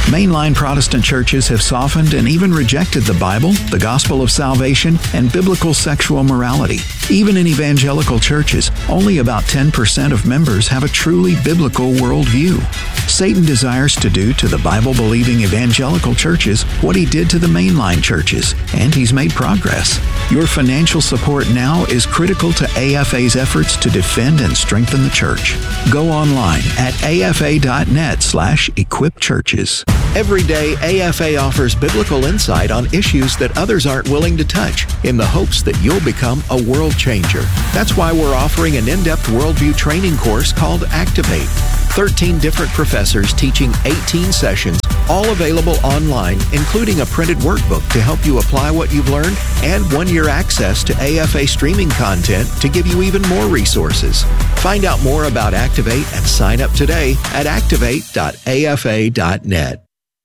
Mainline Protestant churches have softened and even rejected the Bible, the gospel of salvation, and biblical sexual morality. Even in evangelical churches, only about 10% of members have a truly biblical worldview. Satan desires to do to the Bible-believing evangelical churches what he did to the mainline churches, and he's made progress. Your financial support now is critical to AFA's efforts to defend and strengthen the church. Go online at afa.net/equipchurches. Every day, AFA offers biblical insight on issues that others aren't willing to touch in the hopes that you'll become a world changer. That's why we're offering an in-depth worldview training course called Activate. 13 different professors teaching 18 sessions, all available online, including a printed workbook to help you apply what you've learned and 1-year access to AFA streaming content to give you even more resources. Find out more about Activate and sign up today at activate.afa.net.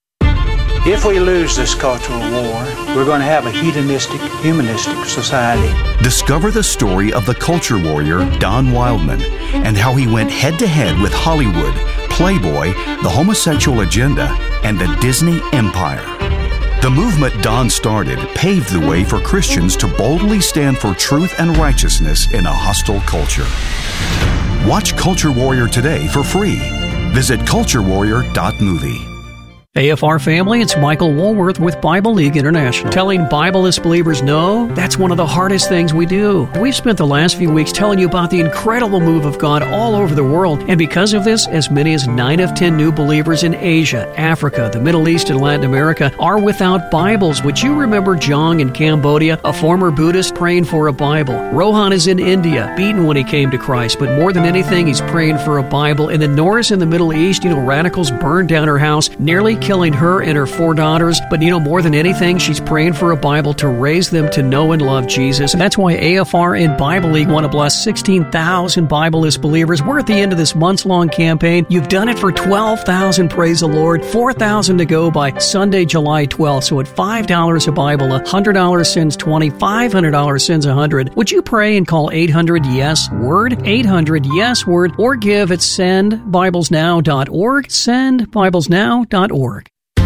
If we lose this cultural war, we're going to have a hedonistic, humanistic society. Discover the story of the culture warrior Don Wildman and how he went head-to-head with Hollywood, Playboy, the homosexual agenda, and the Disney Empire. The movement Don started paved the way for Christians to boldly stand for truth and righteousness in a hostile culture. Watch Culture Warrior today for free. Visit culturewarrior.movie. AFR family, it's Michael Woolworth with Bible League International. Telling Bibleless believers no, that's one of the hardest things we do. We've spent the last few weeks telling you about the incredible move of God all over the world, and because of this, as many as 9 of 10 new believers in Asia, Africa, the Middle East, and Latin America are without Bibles. Would you remember Jong in Cambodia, a former Buddhist praying for a Bible? Rohan is in India, beaten when he came to Christ, but more than anything, he's praying for a Bible. And then Norris in the Middle East, radicals burned down her house, nearly killing her and her 4 daughters. But more than anything, she's praying for a Bible to raise them to know and love Jesus. And that's why AFR and Bible League want to bless 16,000 Bibleless believers. We're at the end of this months-long campaign. You've done it for 12,000, praise the Lord. 4,000 to go by Sunday, July 12th. So at $5 a Bible, $100 sends 20, $500 sends 100. Would you pray and call 800-YES-WORD, 800-YES-WORD, or give at sendbiblesnow.org, sendbiblesnow.org.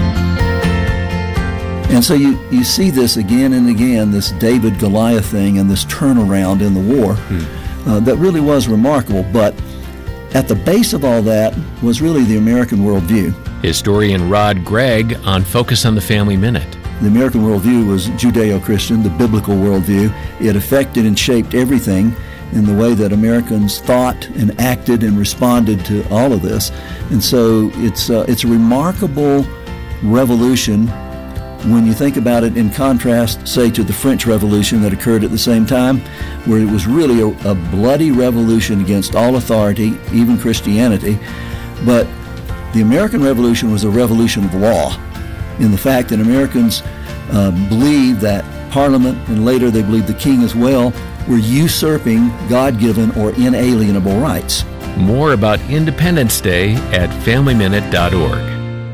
And so you see this again and again, this David-Goliath thing and this turnaround in the war that really was remarkable. But at the base of all that was really the American worldview. Historian Rod Gregg on Focus on the Family Minute. The American worldview was Judeo-Christian, the biblical worldview. It affected and shaped everything in the way that Americans thought and acted and responded to all of this. And so it's a remarkable revolution when you think about it in contrast, say, to the French Revolution that occurred at the same time, where it was really a bloody revolution against all authority, even Christianity. But the American Revolution was a revolution of law, in the fact that Americans believed that Parliament, and later they believed the king as well, were usurping God-given or inalienable rights. More about Independence Day at FamilyMinute.org.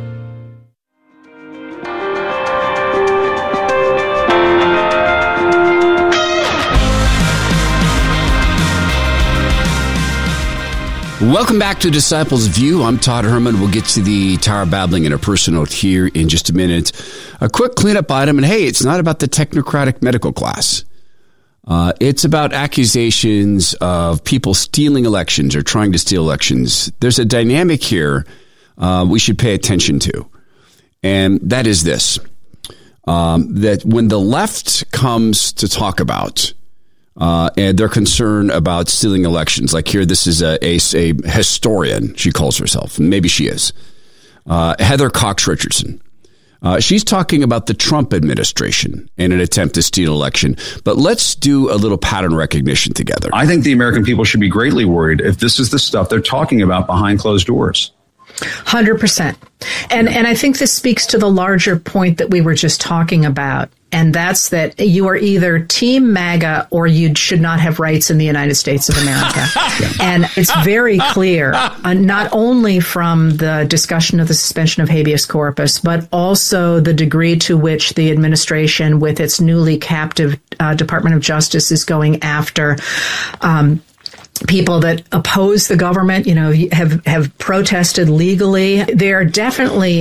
Welcome back to Disciples View. I'm Todd Herman. We'll get to the Tower Babbling and a personal note here in just a minute. A quick cleanup item, and hey, it's not about the technocratic medical class. It's about accusations of people stealing elections or trying to steal elections. There's a dynamic here we should pay attention to, and that is this, that when the left comes to talk about and they're concerned about stealing elections. Like here, this is a historian, she calls herself. Maybe she is. Heather Cox Richardson. She's talking about the Trump administration in an attempt to steal election. But let's do a little pattern recognition together. I think the American people should be greatly worried if this is the stuff they're talking about behind closed doors. 100%. And I think this speaks to the larger point that we were just talking about. And that's that you are either Team MAGA or you should not have rights in the United States of America. And it's very clear, not only from the discussion of the suspension of habeas corpus, but also the degree to which the administration, with its newly captive Department of Justice, is going after people that oppose the government, have protested legally. There are definitely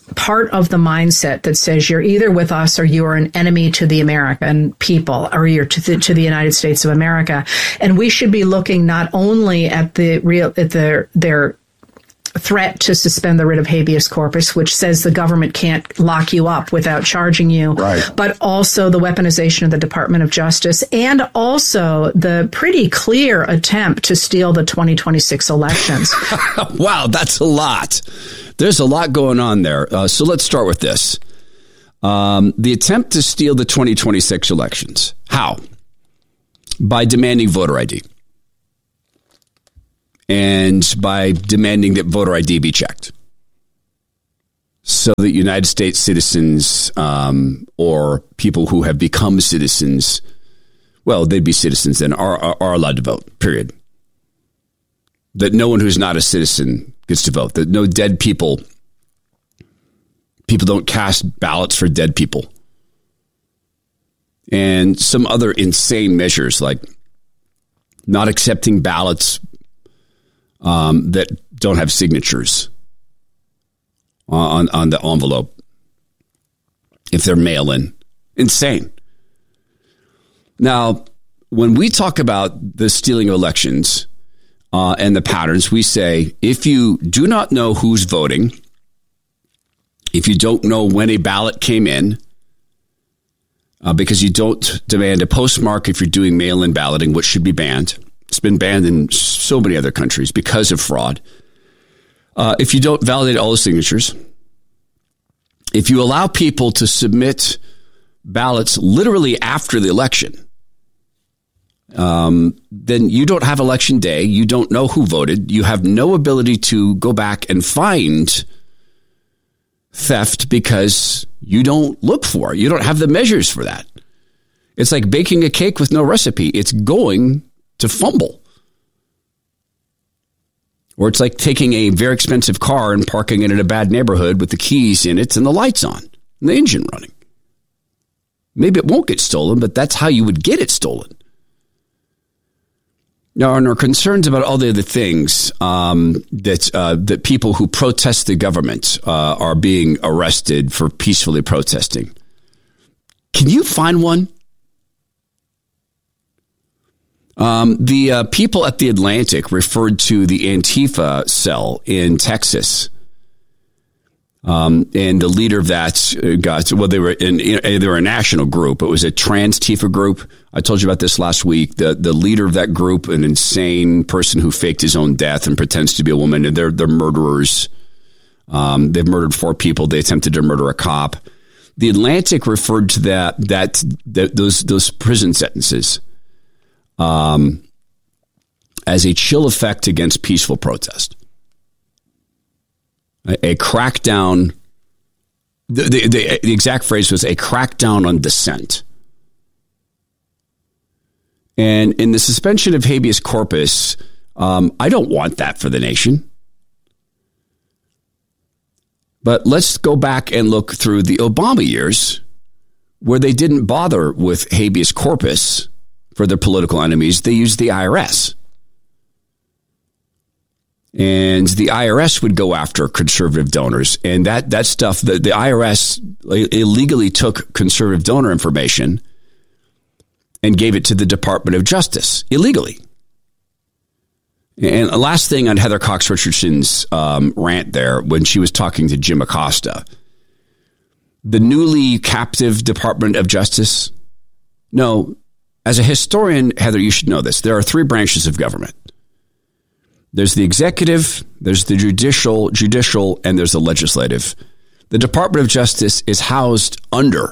part of the mindset that says you're either with us or you are an enemy to the American people, or you're to the United States of America. And we should be looking not only at their threat to suspend the writ of habeas corpus, which says the government can't lock you up without charging you, right, but also the weaponization of the Department of Justice, and also the pretty clear attempt to steal the 2026 elections. Wow, that's a lot. There's a lot going on there. So let's start with this. The attempt to steal the 2026 elections. How? By demanding voter ID. And by demanding that voter ID be checked, so that United States citizens or people who have become citizens, well, they'd be citizens then, are allowed to vote, period. That no one who's not a citizen gets to vote. That no dead people don't cast ballots for dead people. And some other insane measures like not accepting ballots that don't have signatures on the envelope if they're mail-in. Insane. Now, when we talk about the stealing of elections and the patterns, we say if you do not know who's voting, if you don't know when a ballot came in, because you don't demand a postmark if you're doing mail-in balloting, which should be banned. It's been banned in so many other countries because of fraud. If you don't validate all the signatures, if you allow people to submit ballots literally after the election, then you don't have election day. You don't know who voted. You have no ability to go back and find theft because you don't look for it. You don't have the measures for that. It's like baking a cake with no recipe. It's going to fumble. Or it's like taking a very expensive car and parking it in a bad neighborhood with the keys in it and the lights on and the engine running. Maybe it won't get stolen, but that's how you would get it stolen. Now, and our concerns about all the other things that people who protest the government are being arrested for peacefully protesting. Can you find one? The people at the Atlantic referred to the Antifa cell in Texas. And the leader of that they were a national group. It was a trans-Tifa group. I told you about this last week. The leader of that group, an insane person who faked his own death and pretends to be a woman. And they're murderers. They've murdered 4 people. They attempted to murder a cop. The Atlantic referred to those prison sentences as a chill effect against peaceful protest. A crackdown. The exact phrase was a crackdown on dissent. And in the suspension of habeas corpus, I don't want that for the nation. But let's go back and look through the Obama years where they didn't bother with habeas corpus for their political enemies. They used the IRS. And the IRS would go after conservative donors. And that stuff, the IRS illegally took conservative donor information and gave it to the Department of Justice illegally. And the last thing on Heather Cox Richardson's rant there when she was talking to Jim Acosta, the newly captive Department of Justice. No, as a historian, Heather, you should know this. There are 3 branches of government. There's the executive, there's the judicial, and there's the legislative. The Department of Justice is housed under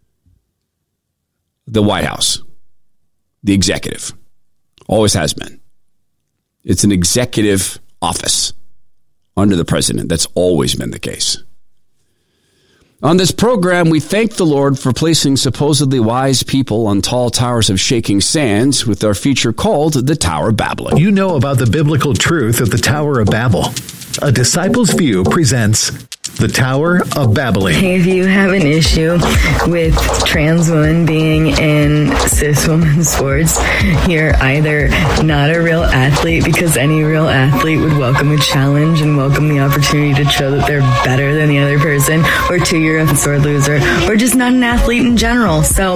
the White House, the executive. Always has been. It's an executive office under the president. That's always been the case. On this program, we thank the Lord for placing supposedly wise people on tall towers of shaking sands with our feature called The Tower of Babel. You know about the biblical truth of the Tower of Babel. A Disciple's View presents The Tower of Babbling. If you have an issue with trans women being in cis women's sports, you're either not a real athlete, because any real athlete would welcome a challenge and welcome the opportunity to show that they're better than the other person, or two, you're a sore loser, or just not an athlete in general. So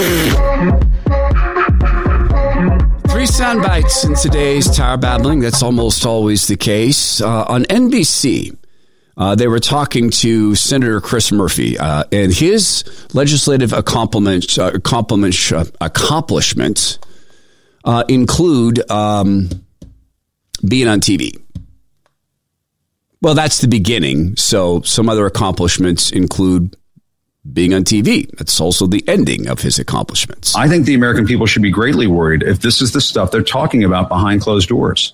3 sound bites in today's Tower Babbling. That's almost always the case. On NBC, they were talking to Senator Chris Murphy, and his legislative accomplishments include being on TV. Well, that's the beginning. So some other accomplishments include being on TV. That's also the ending of his accomplishments. I think the American people should be greatly worried if this is the stuff they're talking about behind closed doors.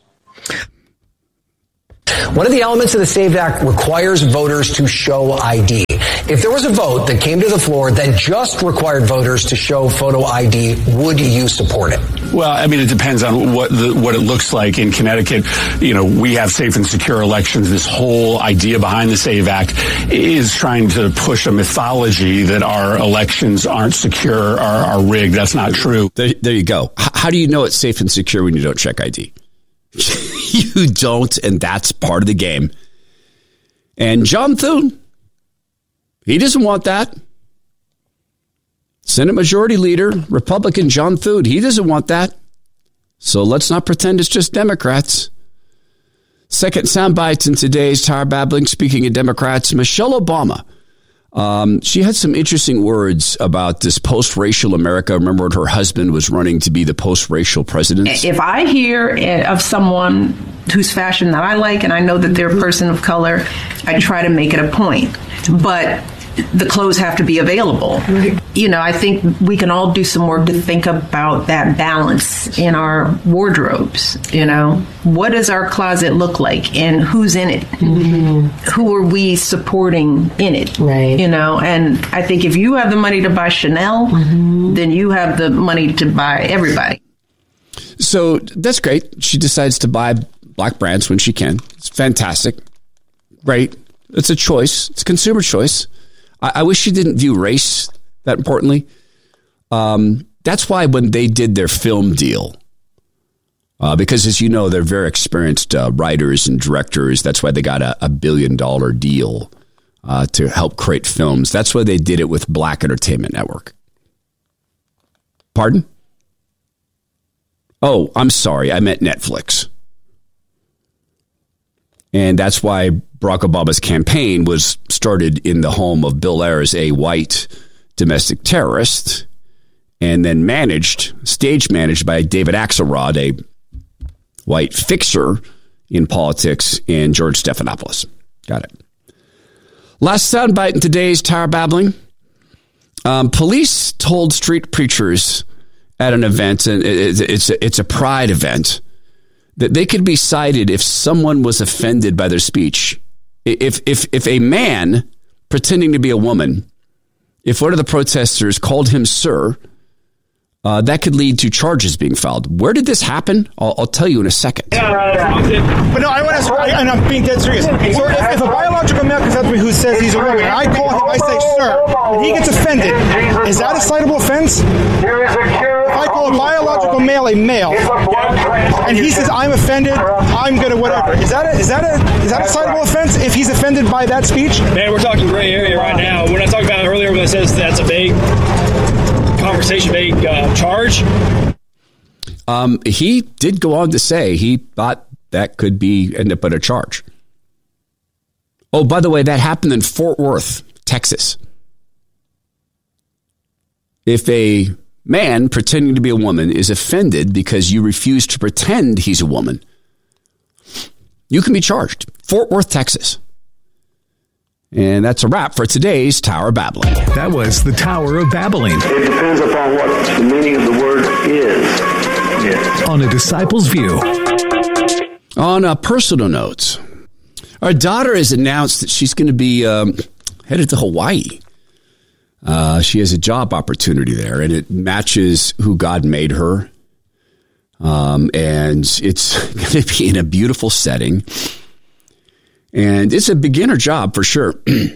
One of the elements of the SAVE Act requires voters to show ID. If there was a vote that came to the floor that just required voters to show photo ID, would you support it? Well, I mean, it depends on what it looks like. In Connecticut, you know, we have safe and secure elections. This whole idea behind the SAVE Act is trying to push a mythology that our elections aren't secure or are rigged. That's not true. There you go. How do you know it's safe and secure when you don't check ID? You don't, and that's part of the game. And John Thune, he doesn't want that. Senate Majority Leader, Republican John Thune, he doesn't want that. So let's not pretend it's just Democrats. Second soundbite in today's Tower Babbling, speaking of Democrats, Michelle Obama. She had some interesting words about this post-racial America. Remember when her husband was running to be the post-racial president? If I hear of someone whose fashion that I like and I know that they're a person of color, I try to make it a point. But the clothes have to be available. You know, I think we can all do some work to think about that balance in our wardrobes. You know, what does our closet look like and who's in it? Mm-hmm. Who are we supporting in it? Right. You know, and I think if you have the money to buy Chanel, then you have the money to buy everybody. So that's great. She decides to buy black brands when she can. It's fantastic. Great. It's a choice. It's a consumer choice. I wish she didn't view race that importantly. That's why when they did their film deal, because as you know, they're very experienced writers and directors. That's why they got a $1 billion deal to help create films. That's why they did it with Black Entertainment Network. Pardon? Oh, I'm sorry. I meant Netflix. And that's why Barack Obama's campaign was started in the home of Bill Ayers, a white domestic terrorist, and then stage managed by David Axelrod, a white fixer in politics, and George Stephanopoulos. Got it. Last soundbite in today's Tower Babbling. Police told street preachers at an event, and it's a pride event, that they could be cited if someone was offended by their speech. If a man pretending to be a woman, if one of the protesters called him sir, that could lead to charges being filed. Where did this happen? I'll tell you in a second. But no, I want to, and I'm being dead serious. So if a biological male comes up to me who says he's a woman, and I call him, I say sir, and he gets offended, is that a citable offense? If I call a biological male a male, and he says I'm offended, I'm gonna whatever. Is that a citable offense if he's offended by that speech? Man, we're talking gray area right now. We're not talking about earlier when it says that's a vague conversation, vague charge. He did go on to say he thought that could end up at a charge. Oh, by the way, that happened in Fort Worth, Texas. If a man pretending to be a woman is offended because you refuse to pretend he's a woman, you can be charged. Fort Worth, Texas. And that's a wrap for today's Tower Babbling. That was the Tower of Babbling. It depends upon what the meaning of the word is. Yes. On A Disciple's View. On a personal note, our daughter has announced that she's going to be headed to Hawaii. She has a job opportunity there, and it matches who God made her. And it's going to be in a beautiful setting. And it's a beginner job for sure.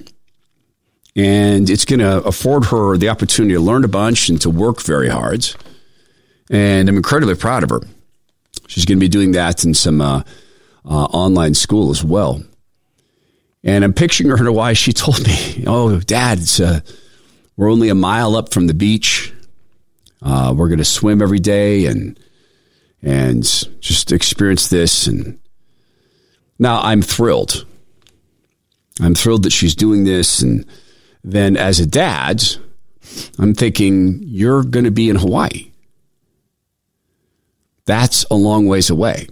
And it's going to afford her the opportunity to learn a bunch and to work very hard. And I'm incredibly proud of her. She's going to be doing that in some online school as well. And I'm picturing her in Hawaii. She told me, "Oh, Dad, we're only a mile up from the beach. We're going to swim every day and just experience this." And now I'm thrilled. I'm thrilled that she's doing this. And then as a dad, I'm thinking, you're going to be in Hawaii. That's a long ways away.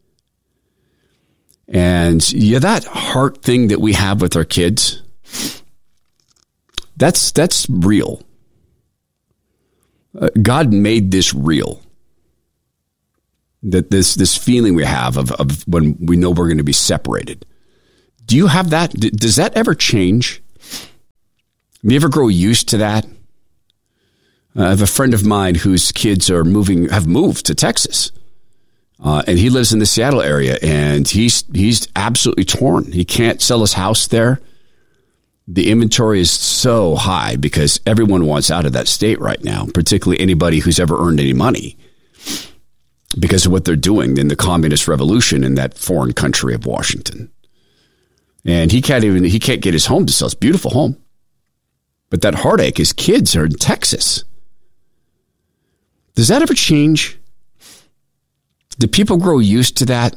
And yeah, that heart thing that we have with our kids, that's real. God made this real. That this feeling we have of when we know we're going to be separated. Do you have that? Does that ever change? Do you ever grow used to that? I have a friend of mine whose kids have moved to Texas. And he lives in the Seattle area, and he's absolutely torn. He can't sell his house there. The inventory is so high because everyone wants out of that state right now, particularly anybody who's ever earned any money because of what they're doing in the communist revolution in that foreign country of Washington. And he can't get his home to sell. It's a beautiful home. But that heartache, his kids are in Texas. Does that ever change? Do people grow used to that?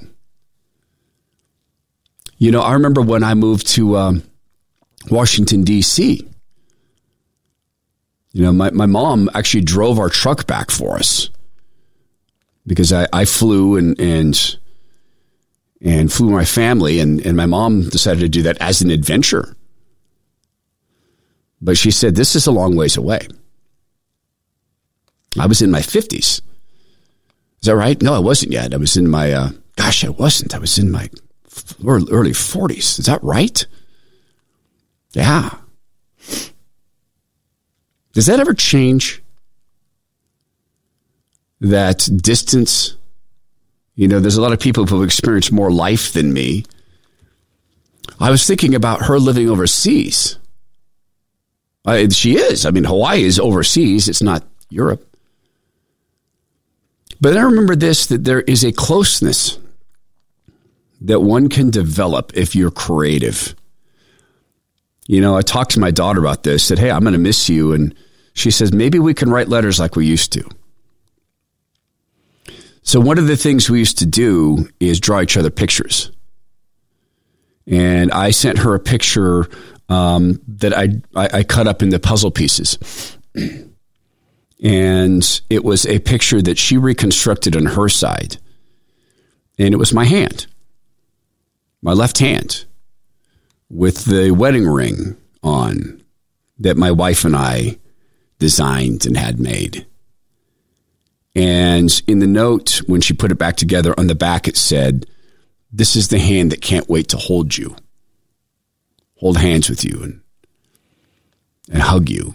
You know, I remember when I moved to Washington, D.C., you know, my mom actually drove our truck back for us because I flew and flew my family, and my mom decided to do that as an adventure. But she said, this is a long ways away. I was in my 50s. Is that right? No, I wasn't yet. I was in my, I wasn't. I was in my early 40s. Is that right? Yeah. Does that ever change? That distance? You know, there's a lot of people who have experienced more life than me. I was thinking about her living overseas. She is. I mean, Hawaii is overseas. It's not Europe. But I remember this, that there is a closeness that one can develop if you're creative. You know, I talked to my daughter about this, said, hey, I'm going to miss you. And she says, maybe we can write letters like we used to. So one of the things we used to do is draw each other pictures. And I sent her a picture that I cut up into puzzle pieces. And it was a picture that she reconstructed on her side. And it was my hand, my left hand, with the wedding ring on that my wife and I designed and had made. And in the note, when she put it back together, on the back it said, this is the hand that can't wait to hold you, hold hands with you and hug you.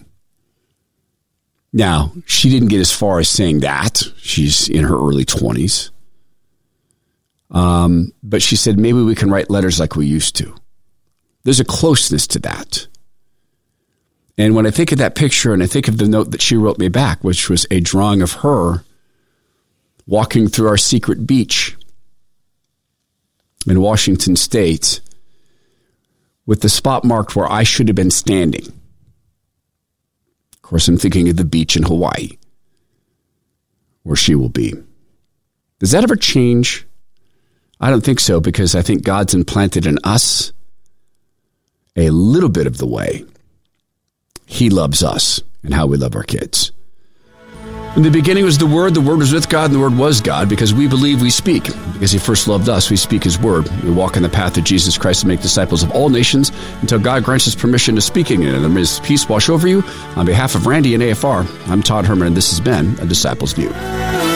Now, she didn't get as far as saying that. She's in her early 20s. But she said, maybe we can write letters like we used to. There's a closeness to that. And when I think of that picture and I think of the note that she wrote me back, which was a drawing of her walking through our secret beach in Washington State with the spot marked where I should have been standing. Of course, I'm thinking of the beach in Hawaii where she will be. Does that ever change? I don't think so, because I think God's implanted in us a little bit of the way He loves us and how we love our kids. In the beginning was the Word was with God, and the Word was God. Because we believe, we speak. Because He first loved us, we speak His Word. We walk in the path of Jesus Christ to make disciples of all nations until God grants us permission to speak in it. And may His peace wash over you. On behalf of Randy and AFR, I'm Todd Herman, and this has been A Disciple's View.